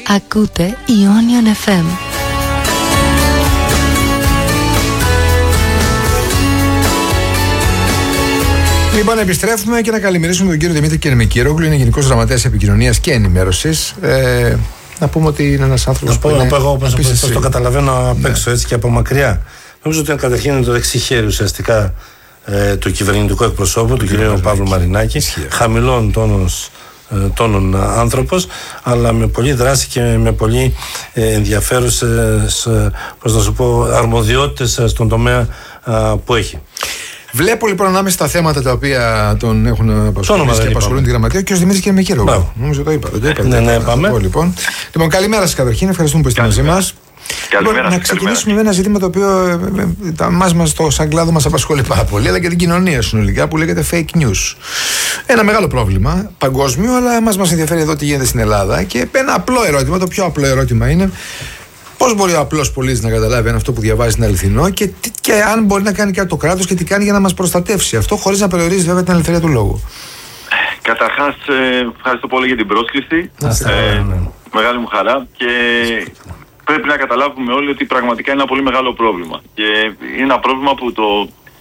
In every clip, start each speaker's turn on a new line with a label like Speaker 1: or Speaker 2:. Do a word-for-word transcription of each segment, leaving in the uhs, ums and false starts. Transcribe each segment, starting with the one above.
Speaker 1: Ακούτε Ionian εφ εμ.
Speaker 2: Λοιπόν, επιστρέφουμε και να καλημερίσουμε τον κύριο Δημήτρη Κερμικύρογλου. Είναι Γενικός Γραμματέας Επικοινωνίας και Ενημέρωσης. Ε, να πούμε ότι είναι ένας άνθρωπος που.
Speaker 3: Να πω εγώ πώς το καταλαβαίνω απ' έξω, έτσι και από μακριά. Νομίζω ότι καταρχήν είναι το δεξί χέρι ουσιαστικά ε, του κυβερνητικού εκπροσώπου, του κ. Παύλου Μαρινάκη. Χαμηλών τόνος, ε, τόνων άνθρωπος, αλλά με πολλή δράση και με πολύ ε, ενδιαφέρουσες ε, πώς να σου πω, αρμοδιότητες στον τομέα ε, που έχει.
Speaker 2: Βλέπω λοιπόν ανάμεσα στα θέματα τα οποία τον έχουν απασχολήσει και απασχολούν τη γραμματεία και ο Δημήτρης Κερμικύρογλου. Νομίζω το είπα. Το είπα
Speaker 3: ναι, ναι, πάμε.
Speaker 2: πω, λοιπόν. λοιπόν, καλημέρα σας καταρχήν. Ευχαριστούμε που είστε μαζί μας. Λοιπόν, να ξεκινήσουμε με ένα ζήτημα το οποίο εμάς μας το σαν κλάδο μας απασχολεί πάρα πολύ, αλλά και την κοινωνία συνολικά, που λέγεται fake news. Ένα μεγάλο πρόβλημα παγκόσμιο, αλλά εμάς μας ενδιαφέρει εδώ τι γίνεται στην Ελλάδα. Και ένα απλό ερώτημα, το πιο απλό ερώτημα είναι: πώς μπορεί ο απλός πολίτης να καταλάβει αν αυτό που διαβάζει είναι αληθινό και, και αν μπορεί να κάνει κάτι το κράτος και τι κάνει για να μας προστατεύσει αυτό, χωρίς να περιορίζει βέβαια την ελευθερία του λόγου.
Speaker 4: Καταρχάς, ε, ευχαριστώ πολύ για την πρόσκληση. Ε, μεγάλη μου χαρά. Και πρέπει να καταλάβουμε όλοι ότι πραγματικά είναι ένα πολύ μεγάλο πρόβλημα. Και είναι ένα πρόβλημα που το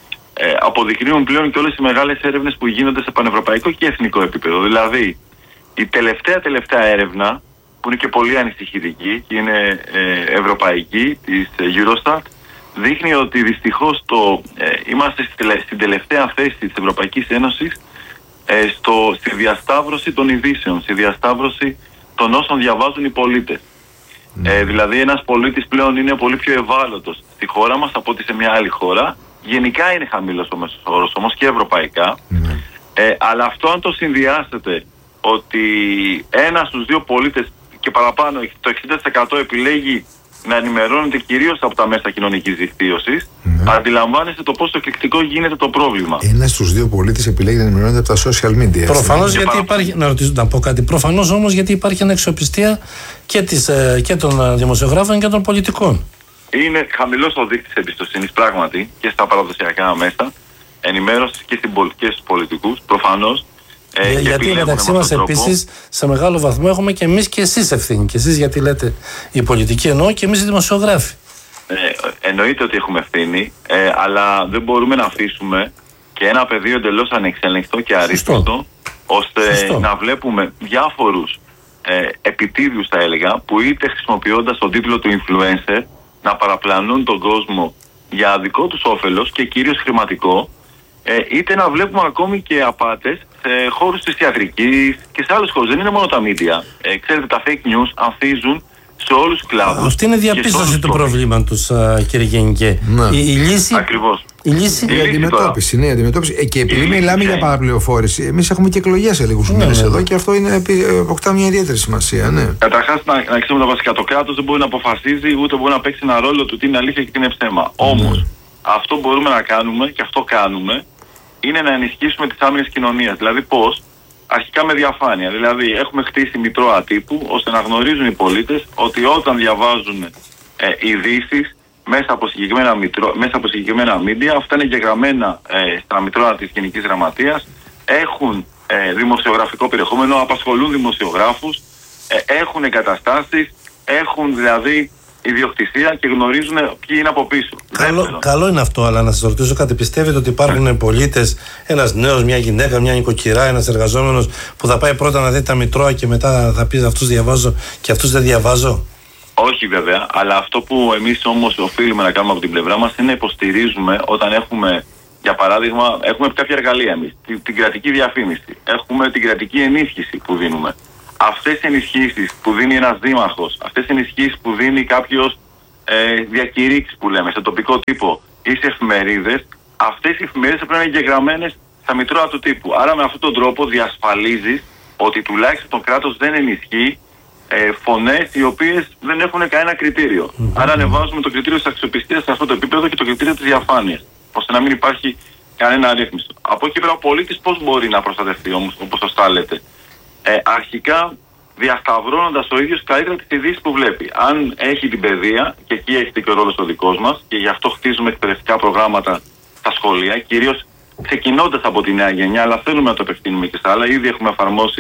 Speaker 4: ε, αποδεικνύουν πλέον και όλες οι μεγάλες έρευνες που γίνονται σε πανευρωπαϊκό και εθνικό επίπεδο. Δηλαδή, η τελευταία τελευταία έρευνα, που είναι και πολύ ανησυχητική και είναι ε, ευρωπαϊκή, της Eurostat, δείχνει ότι δυστυχώς το, ε, είμαστε στην τελευταία θέση της Ευρωπαϊκής Ένωσης ε, στο, στη διασταύρωση των ειδήσεων, στη διασταύρωση των όσων διαβάζουν οι πολίτες. Mm. Ε, δηλαδή ένας πολίτης πλέον είναι πολύ πιο ευάλωτος στη χώρα μας από ότι σε μια άλλη χώρα. Γενικά είναι χαμηλός ο μέσος όρος όμως και ευρωπαϊκά. Mm. Ε, αλλά αυτό αν το συνδυάσετε ότι ένας στους δύο πολίτες και παραπάνω, το εξήντα τοις εκατό επιλέγει να ενημερώνεται κυρίως από τα μέσα κοινωνικής δικτύωσης, ναι. Αντιλαμβάνεστε το πόσο εκρηκτικό γίνεται το πρόβλημα.
Speaker 2: Ένας στους δύο πολίτες επιλέγει να ενημερώνεται από τα social media.
Speaker 3: Προφανώς γιατί παρα... υπάρχει, να, ρωτήσω, να πω κάτι, προφανώς όμως γιατί υπάρχει αναξιοπιστία και, της, και των δημοσιογράφων και των πολιτικών.
Speaker 4: Είναι χαμηλός ο δείκτης εμπιστοσύνης πράγματι και στα παραδοσιακά μέσα ενημέρωσης και, και στους πολιτικούς, προφανώς.
Speaker 3: Ε, Για, γιατί μεταξύ μας επίσης σε μεγάλο βαθμό έχουμε και εμείς και εσείς ευθύνη. Και εσείς γιατί λέτε η πολιτική εννοώ και εμείς οι δημοσιογράφοι.
Speaker 4: Ε, εννοείται ότι έχουμε ευθύνη, ε, αλλά δεν μπορούμε να αφήσουμε και ένα πεδίο εντελώς ανεξέλεγκτο και αρίστοτο, ώστε Σωστό. να βλέπουμε διάφορους ε, επιτίδιους θα έλεγα, που είτε χρησιμοποιώντας τον τίτλο του influencer να παραπλανούν τον κόσμο για δικό τους όφελος και κυρίως χρηματικό, ε, είτε να βλέπουμε ακόμη και απάτες σε χώρους της ιατρικής και σε άλλους χώρους. Δεν είναι μόνο τα media. Ε, ξέρετε, τα fake news ανθίζουν σε όλους τους κλάδους.
Speaker 3: Αυτή είναι η διαπίστωση του προβλήματος, κύριε Γενικέ.
Speaker 2: Ναι.
Speaker 3: Η, η λύση.
Speaker 4: Ακριβώς.
Speaker 3: Η λύση.
Speaker 2: Η, η αντιμετώπιση. Ναι, η αντιμετώπιση. Ε, και επειδή μιλάμε για παραπληροφόρηση, εμείς έχουμε και εκλογές σε λίγους μήνες ναι, εδώ ναι. και αυτό είναι, αποκτά μια ιδιαίτερη σημασία. Ναι.
Speaker 4: Καταρχάς, να, να ξέρουμε τα βασικά. Το κράτος δεν μπορεί να αποφασίζει ούτε μπορεί να παίξει ένα ρόλο του τι είναι αλήθεια και τι είναι ψέμα. Ναι. Όμως, αυτό μπορούμε να κάνουμε και αυτό κάνουμε είναι να ενισχύσουμε τις άμυνες κοινωνίας. Δηλαδή πώς? Αρχικά με διαφάνεια. Δηλαδή έχουμε χτίσει μητρώα τύπου ώστε να γνωρίζουν οι πολίτες ότι όταν διαβάζουν ε, ειδήσεις μέσα από συγκεκριμένα, μητρό, μέσα από συγκεκριμένα media, αυτά είναι εγγεγραμμένα ε, στα μητρώα της Γενικής Γραμματείας, έχουν ε, δημοσιογραφικό περιεχόμενο, απασχολούν δημοσιογράφους, ε, έχουν εγκαταστάσεις, έχουν δηλαδή ιδιοκτησία και γνωρίζουν ποιοι είναι από πίσω.
Speaker 3: Καλό, καλό είναι αυτό, αλλά να σας ρωτήσω κάτι. Πιστεύετε ότι υπάρχουν πολίτες, ένας νέος, μια γυναίκα, μια νοικοκυρά, ένας εργαζόμενος που θα πάει πρώτα να δει τα μητρώα και μετά θα πει αυτούς διαβάζω και αυτούς δεν διαβάζω?
Speaker 4: Όχι βέβαια, αλλά αυτό που εμείς όμως οφείλουμε να κάνουμε από την πλευρά μας είναι να υποστηρίζουμε όταν έχουμε, για παράδειγμα, έχουμε κάποια εργαλεία εμείς, την, την κρατική διαφήμιση, έχουμε την κρατική ενίσχυση που δίνουμε. Αυτές οι ενισχύσεις που δίνει ένας δήμαρχος, αυτές οι ενισχύσεις που δίνει κάποιος ε, διακηρύξεις που λέμε σε τοπικό τύπο ή σε εφημερίδες, αυτές οι εφημερίδες πρέπει να είναι εγγεγραμμένες στα μητρώα του τύπου. Άρα με αυτόν τον τρόπο διασφαλίζεις ότι τουλάχιστον το κράτος δεν ενισχύει ε, φωνές οι οποίες δεν έχουν κανένα κριτήριο. Mm-hmm. Άρα ανεβάζουμε το κριτήριο της αξιοπιστίας σε αυτό το επίπεδο και το κριτήριο της διαφάνειας, ώστε να μην υπάρχει κανένα αρρύθμιστο. Από εκεί πέρα ο πολίτης πώς μπορεί να προστατευτεί όμως, όπως σωστά λέτε? Ε, αρχικά διασταυρώνοντας ο ίδιος καλύτερα τις ειδήσεις που βλέπει. Αν έχει την παιδεία, και εκεί έχετε και ο ρόλος ο δικός μας, και γι' αυτό χτίζουμε εκπαιδευτικά προγράμματα στα σχολεία, κυρίως ξεκινώντας από τη νέα γενιά, αλλά θέλουμε να το επεκτείνουμε και στα άλλα. Ήδη έχουμε εφαρμόσει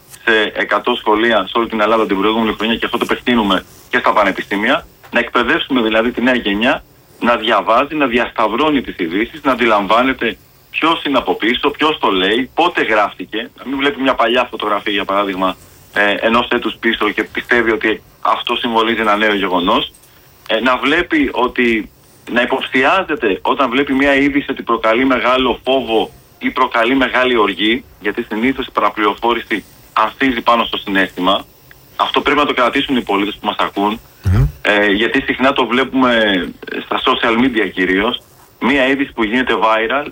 Speaker 4: σε εκατό σχολεία σε όλη την Ελλάδα την προηγούμενη χρονιά και αυτό το επεκτείνουμε και στα πανεπιστήμια. Να εκπαιδεύσουμε δηλαδή τη νέα γενιά να διαβάζει, να διασταυρώνει τις ειδήσεις, να αντιλαμβάνεται ποιος είναι από πίσω, ποιος το λέει, πότε γράφτηκε. Να μην βλέπει μια παλιά φωτογραφία, για παράδειγμα, ε, ενός έτους πίσω και πιστεύει ότι αυτό συμβολίζει ένα νέο γεγονός. Ε, να βλέπει ότι, να υποψιάζεται όταν βλέπει μια είδηση ότι προκαλεί μεγάλο φόβο ή προκαλεί μεγάλη οργή, γιατί συνήθως η παραπληροφόρηση ανθίζει πάνω στο συναίσθημα. Αυτό πρέπει να το κρατήσουν οι πολίτες που μας ακούν, mm-hmm. ε, γιατί συχνά το βλέπουμε στα social media κυρίως. Μία είδηση που γίνεται viral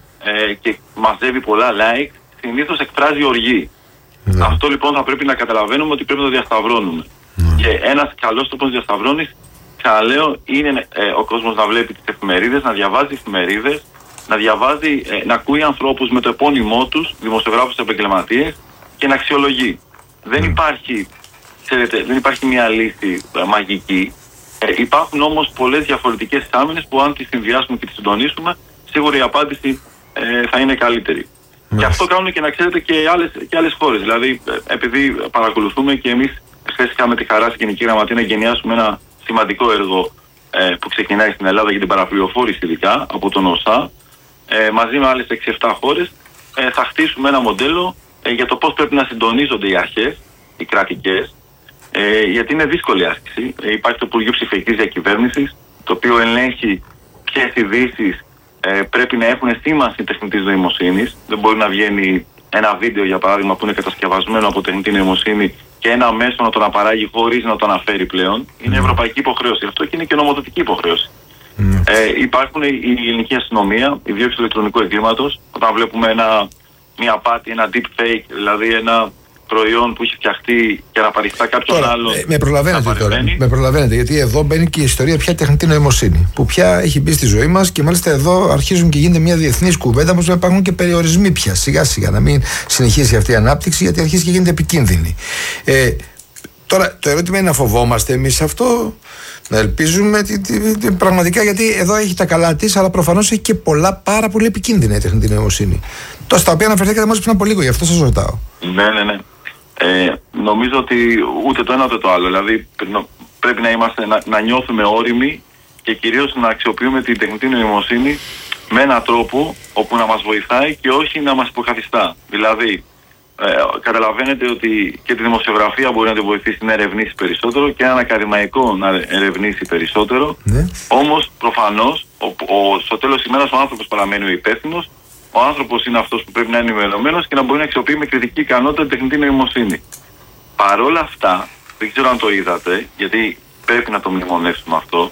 Speaker 4: ε, και μαζεύει πολλά like, συνήθως εκφράζει οργή. Mm-hmm. Αυτό λοιπόν θα πρέπει να καταλαβαίνουμε ότι πρέπει να το διασταυρώνουμε. Mm-hmm. Και ένας καλός τρόπος να διασταυρώνεις, ξαναλέω, είναι ε, ο κόσμος να βλέπει τις εφημερίδες, να διαβάζει εφημερίδες, να διαβάζει, ε, να ακούει ανθρώπους με το επώνυμό τους, δημοσιογράφους, επαγγελματίες, και να αξιολογεί. Mm. Δεν υπάρχει, ξέρετε, δεν υπάρχει μια λύση ε, μαγική. Ε, υπάρχουν όμως πολλές διαφορετικές άμυνες που αν τις συνδυάσουμε και τις συντονίσουμε, σίγουρα η απάντηση ε, θα είναι καλύτερη. Mm. Και αυτό κάνουν και να ξέρετε και άλλες, και άλλες χώρες. Δηλαδή, ε, επειδή παρακολουθούμε και εμείς χθες είχαμε τη χαρά στην Γενική Γραμματεία να εγκαινιάσουμε ένα σημαντικό έργο ε, που ξεκινάει στην Ελλάδα για την παραπληροφόρηση, ειδικά από τον ΟΣΑ, ε, μαζί με άλλες έξι εφτά χώρες, ε, θα χτίσουμε ένα μοντέλο ε, για το πώς πρέπει να συντονίζονται οι αρχές, οι κρατικές, ε, γιατί είναι δύσκολη άσκηση. Ε, υπάρχει το Υπουργείο Ψηφιακής Διακυβέρνησης, το οποίο ελέγχει ποιες ειδήσεις ε, πρέπει να έχουν σήμανση τεχνητής νοημοσύνης. Δεν μπορεί να βγαίνει ένα βίντεο, για παράδειγμα, που είναι κατασκευασμένο από τεχνητή νοημοσύνη και ένα μέσο να το αναπαράγει χωρίς να το αναφέρει πλέον. Είναι ευρωπαϊκή υποχρέωση αυτό και είναι και νομοθετική υποχρέωση. Mm. Ε, υπάρχουν η ελληνική αστυνομία, η δίωξη του ηλεκτρονικού εγκλήματος, όταν βλέπουμε ένα, μια απάτη, ένα deep fake, δηλαδή ένα προϊόν που έχει φτιαχτεί και να παριστά κάποιον τώρα, άλλον. Ε,
Speaker 2: με προλαβαίνετε τώρα. Με προλαβαίνετε, γιατί εδώ μπαίνει και η ιστορία πια τεχνητή νοημοσύνη, που πια έχει μπει στη ζωή μας και μάλιστα εδώ αρχίζουν και γίνεται μια διεθνής κουβέντα, πως υπάρχουν και περιορισμοί πια. Σιγά σιγά να μην συνεχίσει αυτή η ανάπτυξη, γιατί αρχίζει και γίνεται επικίνδυνη. Ε, τώρα το ερώτημα είναι να φοβόμαστε εμείς αυτό. Να ελπίζουμε τι, τι, τι, πραγματικά, γιατί εδώ έχει τα καλά της, αλλά προφανώς έχει και πολλά πάρα πολύ επικίνδυνα η τεχνητή νοημοσύνη. Τώρα στα οποία αναφερθήκατε μόλις πριν από λίγο, γι' αυτό σας ρωτάω.
Speaker 4: Ναι, ναι, ναι. Ε, νομίζω ότι ούτε το ένα ούτε το άλλο. Δηλαδή πρέπει να, είμαστε, να, να νιώθουμε όριμοι και κυρίως να αξιοποιούμε την τεχνητή νοημοσύνη με έναν τρόπο όπου να μας βοηθάει και όχι να μας υποκαθιστά. Δηλαδή, Ε, καταλαβαίνετε ότι και τη δημοσιογραφία μπορεί να τη βοηθήσει να ερευνήσει περισσότερο και έναν ακαδημαϊκό να ερευνήσει περισσότερο. Ναι. Όμως προφανώς ο, ο, στο τέλος της ημέρας ο άνθρωπος παραμένει ο υπεύθυνος. Ο άνθρωπος είναι αυτός που πρέπει να είναι ενημερωμένος και να μπορεί να αξιοποιεί με κριτική ικανότητα τεχνητή νοημοσύνη. Παρόλα αυτά, δεν ξέρω αν το είδατε, γιατί πρέπει να το μνημονεύσουμε αυτό.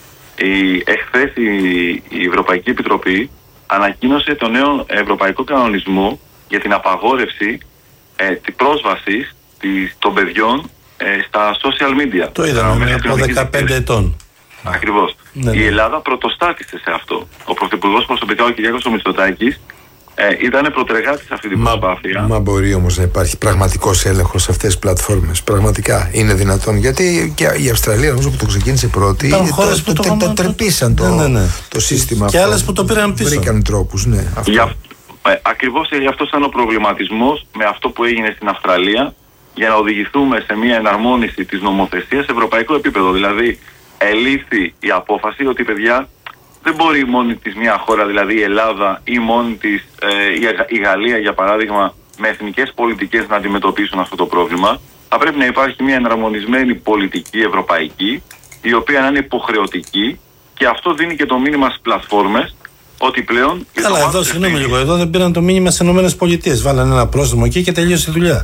Speaker 4: Η, εχθές η, η Ευρωπαϊκή Επιτροπή ανακοίνωσε το νέο ευρωπαϊκό κανονισμό για την απαγόρευση Ε, τη πρόσβαση της, των παιδιών ε, στα social media.
Speaker 3: Το είδαμε από δεκαπέντε ετών.
Speaker 4: Ακριβώς. Ναι, ναι. Η Ελλάδα πρωτοστάτησε σε αυτό. Ο Πρωθυπουργός προσωπικά, ο Κυριάκος Μητσοτάκης, ε, ήταν προτεργάτης σε αυτή την μα, προσπάθεια.
Speaker 2: Μα μπορεί όμως να υπάρχει πραγματικός έλεγχος σε αυτές τις πλατφόρμες. Πραγματικά είναι δυνατόν. Γιατί και η Αυστραλία, νομίζω που το ξεκίνησε πρώτη, το, το, το, το, το τερπίσαν το, ναι, ναι, ναι. το σύστημα.
Speaker 3: Και άλλες που το πήραν πίσω.
Speaker 2: Βρήκαν τρόπους, ναι.
Speaker 4: Για, Ε, ακριβώς γι' αυτό ήταν ο προβληματισμός με αυτό που έγινε στην Αυστραλία, για να οδηγηθούμε σε μια εναρμόνιση της νομοθεσίας σε ευρωπαϊκό επίπεδο. Δηλαδή, ελήφθη η απόφαση ότι, παιδιά, δεν μπορεί μόνη της μια χώρα, δηλαδή η Ελλάδα ή μόνη της ε, η Γαλλία, για παράδειγμα, με εθνικές πολιτικές να αντιμετωπίσουν αυτό το πρόβλημα. Θα πρέπει να υπάρχει μια εναρμονισμένη πολιτική ευρωπαϊκή, η οποία να είναι υποχρεωτική, και αυτό δίνει και το μήνυμα στις πλατφόρμες. Ότι πλέον.
Speaker 3: Καλά, εδώ συγγνώμη λίγο. Εδώ δεν πήραν το μήνυμα στις ΗΠΑ. Βάλανε ένα πρόστιμο εκεί και τελείωσε η δουλειά.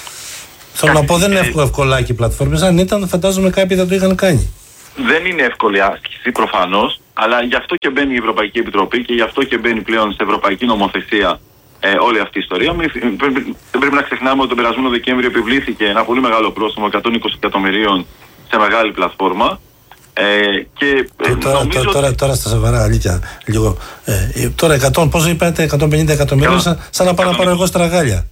Speaker 3: Θέλω να πω, δεν είναι εύκολο ευκολάκι οι πλατφόρμες. Αν ήταν, φαντάζομαι κάποιοι θα το είχαν κάνει.
Speaker 4: Δεν είναι εύκολη άσκηση προφανώς, αλλά γι' αυτό και μπαίνει η Ευρωπαϊκή Επιτροπή και γι' αυτό και μπαίνει πλέον σε ευρωπαϊκή νομοθεσία ε, όλη αυτή η ιστορία. Δεν πρέπει, πρέπει να ξεχνάμε ότι τον περασμένο Δεκέμβριο επιβλήθηκε ένα πολύ μεγάλο πρόστιμο εκατόν είκοσι εκατομμυρίων σε μεγάλη πλατφόρμα. Ε, και,
Speaker 3: ε, τώρα, τώρα, τώρα, τώρα στα σοβαρά, αλήθεια, λίγο. Ε, τώρα εκατό, πόσο είπατε, εκατόν πενήντα εκατομμύρια, σαν, σαν να πάω να πάρω εγώ στραγάλια.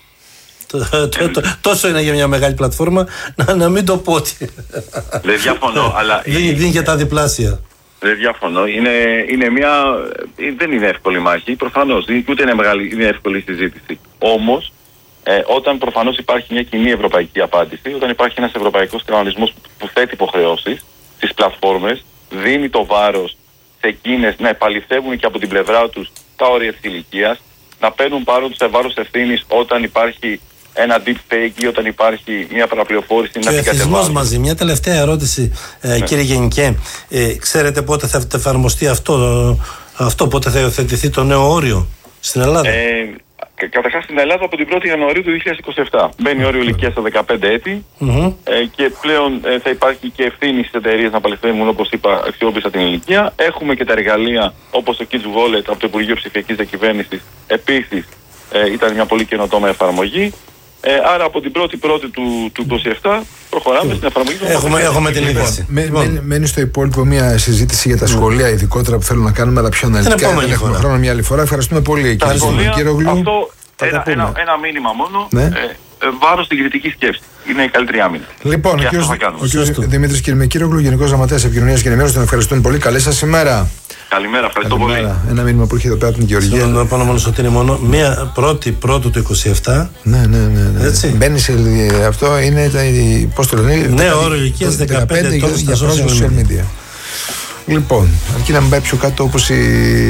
Speaker 3: Τόσο είναι για μια μεγάλη πλατφόρμα, να, να μην το πω ότι.
Speaker 4: Δεν διαφωνώ, αλλά.
Speaker 3: Δίνει και τα διπλάσια.
Speaker 4: Δεν διαφωνώ. Είναι, είναι μια, δεν είναι εύκολη μάχη, προφανώς. Ούτε είναι, μεγάλη, είναι εύκολη συζήτηση. Όμως, Ε, όταν προφανώς υπάρχει μια κοινή ευρωπαϊκή απάντηση, όταν υπάρχει ένας ευρωπαϊκός κανονισμός που θέτει υποχρεώσεις στις πλατφόρμες, δίνει το βάρος σε εκείνες να επαληθεύουν και από την πλευρά τους τα όρια της ηλικίας, να παίρνουν πάνω τους σε βάρος ευθύνης όταν υπάρχει ένα deep fake ή όταν υπάρχει μια παραπληροφόρηση.
Speaker 3: Και ο εθισμός μαζί. Μια τελευταία ερώτηση, ε, ναι. κύριε Γενικέ. Ε, ξέρετε πότε θα εφαρμοστεί αυτό, αυτό, πότε θα υιοθετηθεί το νέο όριο στην Ελλάδα?
Speaker 4: Ε, Καταρχάς στην Ελλάδα από την πρώτη Ιανουαρίου του δύο χιλιάδες είκοσι επτά. Μπαίνει όριο ηλικίας στα δεκαπέντε έτη mm-hmm. ε, και πλέον ε, θα υπάρχει και ευθύνη στις εταιρείες να παληθεύουν, όπως είπα, αξιόπιστα την ηλικία. Έχουμε και τα εργαλεία όπως το Kids Wallet από το Υπουργείο Ψηφιακής Διακυβέρνησης. Επίσης ε, ήταν μια πολύ καινοτόμα εφαρμογή. Ε, άρα από την πρώτη πρώτη του, του είκοσι επτά προχωράμε στην εφαρμογή.
Speaker 3: Έχουμε, έχουμε την είδηση.
Speaker 2: Λοιπόν, μένει στο υπόλοιπο μια συζήτηση για τα σχολεία, ειδικότερα που θέλω να κάνουμε, αλλά πιο αναλυτικά. Δεν έχουμε χρόνο μια άλλη φορά. Ευχαριστούμε πολύ, κύριε Κυρογλου.
Speaker 4: Αυτό ένα, ένα, ένα μήνυμα μόνο. Ναι. Ε, ε, βάρος στην κριτική σκέψη. Είναι η καλύτερη άμυνα.
Speaker 2: Λοιπόν, και ο κ. Δημήτρης Κυρογλου, Γενικός Γραμματέας Επικοινωνίας και Ενημέρωσης, τον ευχαριστούμε πολύ. Καλή σας ημέρα.
Speaker 4: Καλημέρα, ευχαριστώ Καλημέρα. πολύ.
Speaker 2: Ένα μήνυμα που είχε εδώ πέρα από την Γεωργία.
Speaker 3: Θέλω να πω μόνο ότι είναι μόνο μία πρώτη πρώτου του είκοσι επτά.
Speaker 2: Ναι, ναι, ναι. ναι.
Speaker 3: Έτσι.
Speaker 2: Μπαίνει σε. Αυτό είναι. Πώς το λένε.
Speaker 3: Ναι, όρο ηλικίας δεκαπέντε ετών
Speaker 2: για social media. Λοιπόν, αρκεί να μην πάει πιο κάτω όπως η...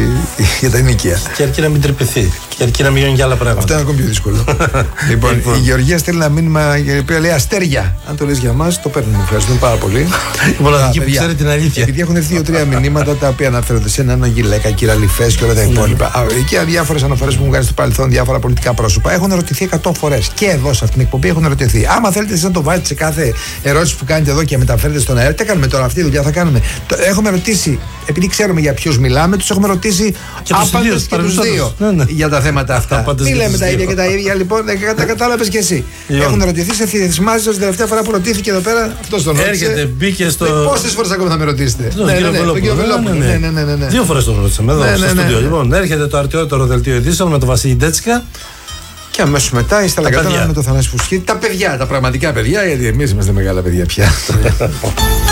Speaker 2: για τα ενοικία.
Speaker 3: Και αρκεί να μην τρυπηθεί. Και αρκεί να μην γίνουν και άλλα πράγματα.
Speaker 2: Αυτό είναι ακόμη πιο δύσκολο. Λοιπόν, η Γεωργία στέλνει ένα μήνυμα για το λέει αστέρια. Αν το λες για μας, το παίρνουμε. Ευχαριστούμε πάρα πολύ.
Speaker 3: Μοναδική που ξέρει την αλήθεια.
Speaker 2: Επειδή έχουν έρθει δύο-τρία μηνύματα τα οποία αναφέρονται σε έναν γυλαίκα, κυραλιφές και όλα τα υπόλοιπα. Και διάφορες αναφορές που μου κάνει στο παρελθόν, διάφορα πολιτικά πρόσωπα. Έχουν ερωτηθεί εκατό φορές. Και εδώ σε αυτήν την εκπομπή έχουν ερωτηθεί. Άμα θέλετε εσείς να το βάλετε σε κάθε ερώτηση που κάνετε εδώ και μεταφέρετε στον αέρα, τι κάνουμε τώρα, αυτή τη δουλειά θα κάνουμε. Έχουμε ρωτήσει, επειδή ξέρουμε για ποιους μιλάμε, τους έχουμε ρωτήσει άπαντες και τους δύο ναι, ναι. για τα θέματα αυτά. Μην λέμε τα ίδια και τα ίδια, λοιπόν, τα κατάλαβες και εσύ. Έχουν ρωτηθεί, σε θυμάσαι την τελευταία φορά που ρωτήθηκε εδώ πέρα, αυτός τον ρώτησε.
Speaker 3: Έρχεται, μπήκε στο.
Speaker 2: Πόσες φορές ακόμα θα με ρωτήσετε?
Speaker 3: Τον κύριο Βελόπουλο. Δύο φορές τον ρωτήσαμε εδώ στο στούντιο. Λοιπόν, έρχεται το αρτιότερο δελτίο ειδήσεων με τον Βασίλη Ντέτσικα.
Speaker 2: Και αμέσως μετά η Σταλαγκάτα με τον Θανάση Φουσχίδη. Τα παιδιά, τα πραγματικά παιδιά, γιατί εμείς είμαστε μεγάλα παιδιά πια.